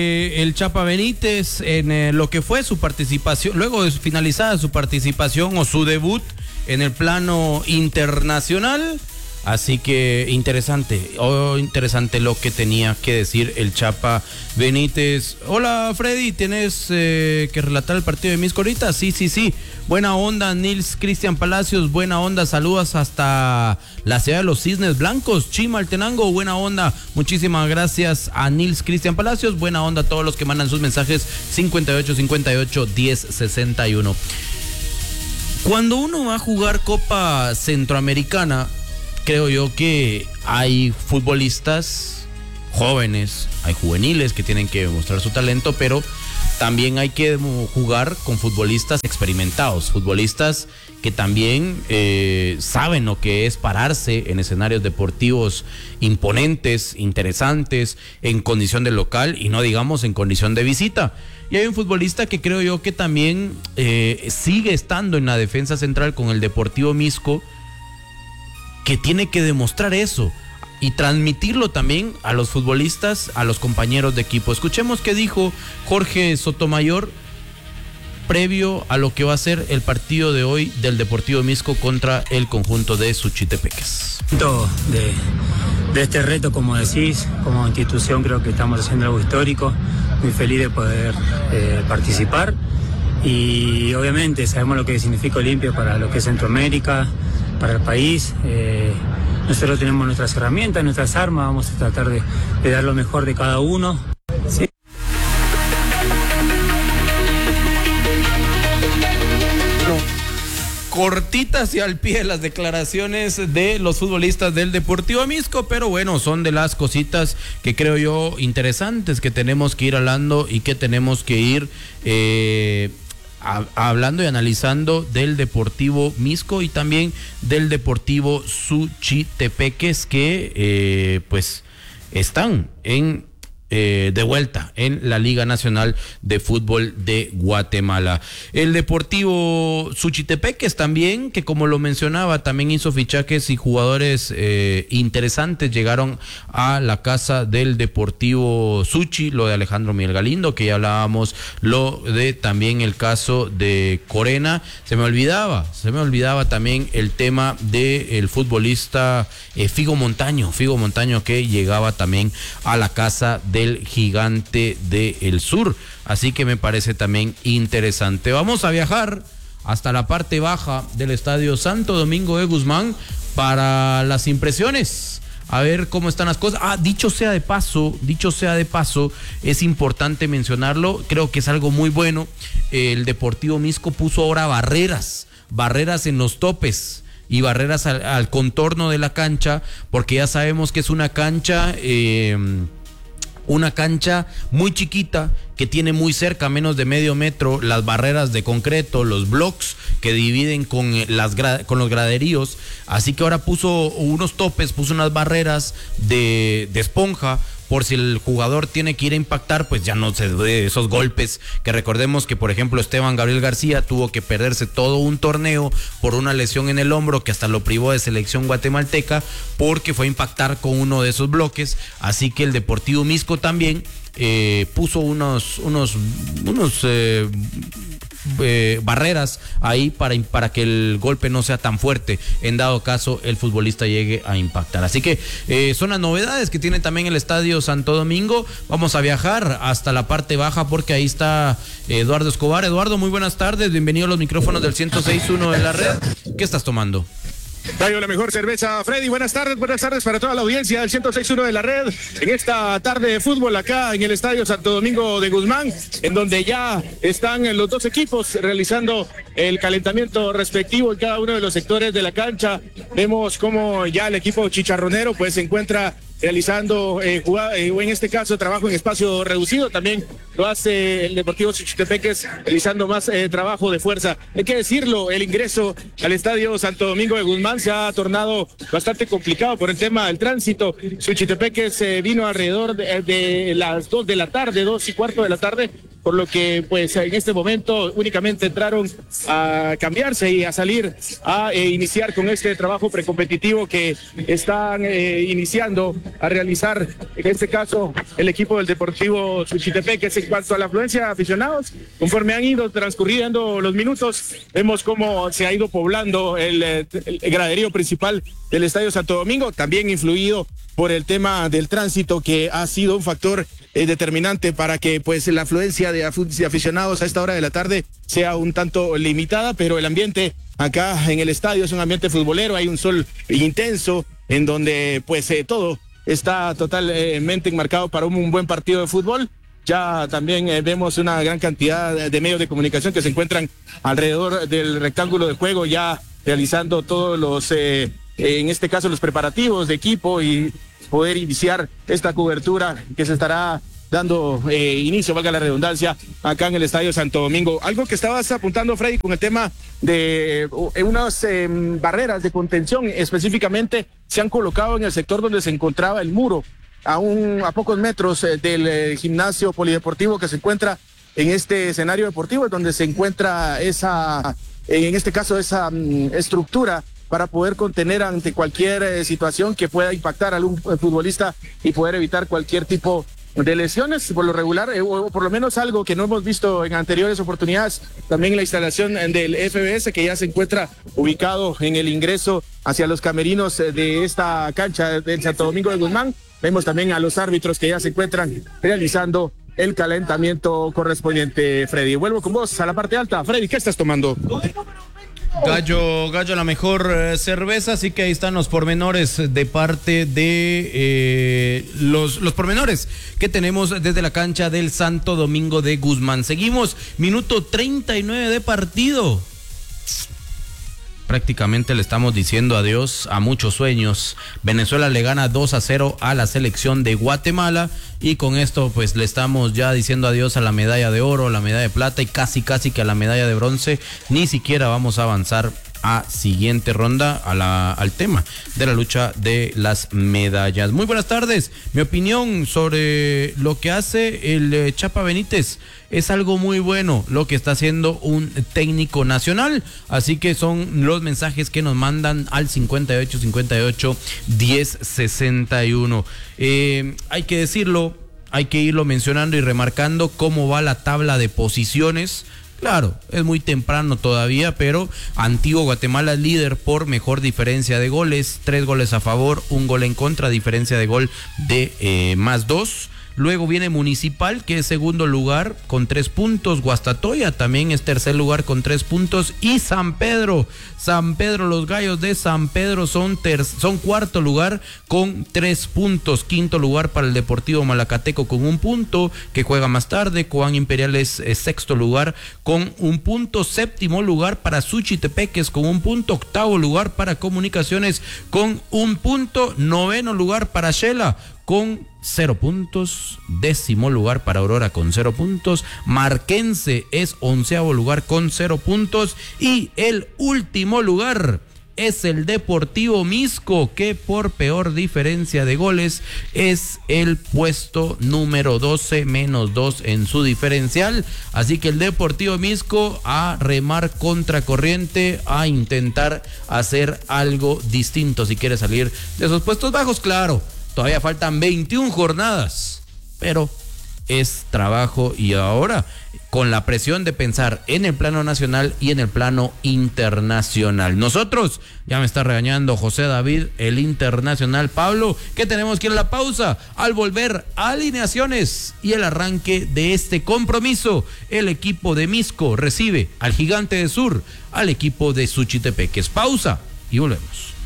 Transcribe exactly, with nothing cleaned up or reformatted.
El Chapa Benítez en eh, lo que fue su participación, luego de finalizada su participación o su debut en el plano internacional. Así que interesante, oh, interesante lo que tenía que decir el Chapa Benítez. Hola Freddy, ¿tienes eh, que relatar el partido de Misco ahorita? Sí, sí, sí. Buena onda, Nils Cristian Palacios, buena onda, saludos hasta la ciudad de los Cisnes Blancos, Chimaltenango, buena onda. Muchísimas gracias a Nils Cristian Palacios, buena onda a todos los que mandan sus mensajes cincuenta y ocho cincuenta y ocho diez sesenta y uno. Cuando uno va a jugar Copa Centroamericana, creo yo que hay futbolistas jóvenes, hay juveniles que tienen que demostrar su talento, pero también hay que jugar con futbolistas experimentados, futbolistas que también eh, saben lo que es pararse en escenarios deportivos imponentes, interesantes, en condición de local y no digamos en condición de visita. Y hay un futbolista que creo yo que también eh, sigue estando en la defensa central con el Deportivo Misco, que tiene que demostrar eso y transmitirlo también a los futbolistas, a los compañeros de equipo. Escuchemos qué dijo Jorge Sotomayor previo a lo que va a ser el partido de hoy del Deportivo Misco contra el conjunto de Suchitepeques. De, de este reto, como decís, como institución creo que estamos haciendo algo histórico, muy feliz de poder eh, participar y obviamente sabemos lo que significa Olimpia para lo que es Centroamérica, para el país. Eh, nosotros tenemos nuestras herramientas, nuestras armas, vamos a tratar de, de dar lo mejor de cada uno. Sí. Cortitas y al pie las declaraciones de los futbolistas del Deportivo Misco, pero bueno, son de las cositas que creo yo interesantes que tenemos que ir hablando y que tenemos que ir eh, a, hablando y analizando del Deportivo Misco y también del Deportivo Suchitepeques que eh, pues están en Eh, de vuelta en la Liga Nacional de Fútbol de Guatemala. El Deportivo Suchitepeques también, que como lo mencionaba, también hizo fichajes y jugadores eh, interesantes, llegaron a la casa del Deportivo Suchi, lo de Alejandro Miguel Galindo, que ya hablábamos, lo de también el caso de Corena. Se me olvidaba, se me olvidaba también el tema del futbolista eh, Figo Montaño, Figo Montaño que llegaba también a la casa de el Gigante del Sur, así que me parece también interesante. Vamos a viajar hasta la parte baja del Estadio Santo Domingo de Guzmán para las impresiones, a ver cómo están las cosas. Ah, dicho sea de paso, dicho sea de paso, es importante mencionarlo, creo que es algo muy bueno. El Deportivo Misco puso ahora barreras, barreras en los topes y barreras al, al contorno de la cancha, porque ya sabemos que es una cancha eh, una cancha muy chiquita que tiene muy cerca, menos de medio metro, las barreras de concreto, los blocks que dividen con, las gra- con los graderíos. Así que ahora puso unos topes, puso unas barreras de, de esponja, por si el jugador tiene que ir a impactar, pues ya no se dé esos golpes, que recordemos que por ejemplo Esteban Gabriel García tuvo que perderse todo un torneo por una lesión en el hombro que hasta lo privó de selección guatemalteca porque fue a impactar con uno de esos bloques. Así que el Deportivo Misco también eh, puso unos unos unos eh, Eh, barreras ahí para, para que el golpe no sea tan fuerte en dado caso el futbolista llegue a impactar. Así que eh, son las novedades que tiene también el Estadio Santo Domingo. Vamos a viajar hasta la parte baja porque ahí está Eduardo Escobar. Eduardo, muy buenas tardes, bienvenido a los micrófonos del ciento seis punto uno de la red. ¿Qué estás tomando? Traigo la mejor cerveza, Freddy. Buenas tardes, buenas tardes para toda la audiencia del ciento seis punto uno de la red. En esta tarde de fútbol acá en el Estadio Santo Domingo de Guzmán, en donde ya están los dos equipos realizando el calentamiento respectivo en cada uno de los sectores de la cancha. Vemos cómo ya el equipo chicharronero pues se encuentra realizando, eh, jugada, eh, en este caso, trabajo en espacio reducido. También lo hace el Deportivo Suchitepeques, realizando más eh, trabajo de fuerza. Hay que decirlo, el ingreso al Estadio Santo Domingo de Guzmán se ha tornado bastante complicado por el tema del tránsito. Suchitepeques eh, vino alrededor de, de las dos de la tarde, dos y cuarto de la tarde, por lo que pues en este momento únicamente entraron a cambiarse y a salir a eh, iniciar con este trabajo precompetitivo que están eh, iniciando a realizar, en este caso, el equipo del Deportivo Suchitepeques. En cuanto a la afluencia de aficionados, conforme han ido transcurriendo los minutos, vemos cómo se ha ido poblando el, el graderío principal del Estadio Santo Domingo, también influido por el tema del tránsito, que ha sido un factor eh, determinante para que pues la afluencia de, af de aficionados a esta hora de la tarde sea un tanto limitada, pero el ambiente acá en el estadio es un ambiente futbolero, hay un sol intenso en donde pues eh, todo está totalmente enmarcado para un, un buen partido de fútbol. Ya también eh, vemos una gran cantidad de, de medios de comunicación que se encuentran alrededor del rectángulo de juego, ya realizando todos los, eh, en este caso, los preparativos de equipo y poder iniciar esta cobertura que se estará dando eh, inicio, valga la redundancia, acá en el Estadio Santo Domingo. Algo que estabas apuntando, Freddy, con el tema de eh, unas eh, barreras de contención, específicamente se han colocado en el sector donde se encontraba el muro, a, un, a pocos metros eh, del eh, gimnasio polideportivo que se encuentra en este escenario deportivo, donde se encuentra esa, en este caso, esa um, estructura para poder contener ante cualquier eh, situación que pueda impactar a algún eh, futbolista y poder evitar cualquier tipo de lesiones. Por lo regular, eh, o por lo menos algo que no hemos visto en anteriores oportunidades, también la instalación del F B S, que ya se encuentra ubicado en el ingreso hacia los camerinos eh, de esta cancha del Santo Domingo de Guzmán. Vemos también a los árbitros que ya se encuentran realizando el calentamiento correspondiente. Freddy, vuelvo con vos a la parte alta. Freddy, ¿qué estás tomando? Gallo, Gallo, la mejor eh, cerveza, así que ahí están los pormenores de parte de eh, los, los pormenores que tenemos desde la cancha del Santo Domingo de Guzmán. Seguimos, minuto treinta y nueve de partido. Prácticamente le estamos diciendo adiós a muchos sueños. Venezuela le gana dos a cero a la selección de Guatemala y con esto pues le estamos ya diciendo adiós a la medalla de oro, la medalla de plata y casi casi que a la medalla de bronce. Ni siquiera vamos a avanzar a siguiente ronda a la, al tema de la lucha de las medallas. Muy buenas tardes. Mi opinión sobre lo que hace el eh, Chapa Benítez es algo muy bueno lo que está haciendo un técnico nacional, así que son los mensajes que nos mandan al cincuenta y ocho, cincuenta y ocho, diez, sesenta y uno. Eh, hay que decirlo, hay que irlo mencionando y remarcando cómo va la tabla de posiciones. Claro, es muy temprano todavía, pero Antigua Guatemala es líder por mejor diferencia de goles, tres goles a favor, un gol en contra, diferencia de gol de eh, más dos. Luego viene Municipal, que es segundo lugar con tres puntos. Guastatoya también es tercer lugar con tres puntos. Y San Pedro, San Pedro, los Gallos de San Pedro son, ter son cuarto lugar con tres puntos. Quinto lugar para el Deportivo Malacateco con un punto, que juega más tarde. Cobán Imperial es, es sexto lugar con un punto. Séptimo lugar para Suchitepeques con un punto. Octavo lugar para Comunicaciones con un punto. Noveno lugar para Shela con cero puntos, décimo lugar para Aurora con cero puntos, Marquense es onceavo lugar con cero puntos y el último lugar es el Deportivo Misco, que por peor diferencia de goles es el puesto número doce, menos dos en su diferencial. Así que el Deportivo Misco a remar contracorriente, a intentar hacer algo distinto si quiere salir de esos puestos bajos. Claro, todavía faltan veintiuna jornadas, pero es trabajo y ahora con la presión de pensar en el plano nacional y en el plano internacional. Nosotros, ya me está regañando José David, el internacional. Pablo, ¿qué tenemos que ir a la pausa? Al volver, alineaciones y el arranque de este compromiso. El equipo de Misco recibe al Gigante de Sur, al equipo de Suchitepeques. Pausa y volvemos.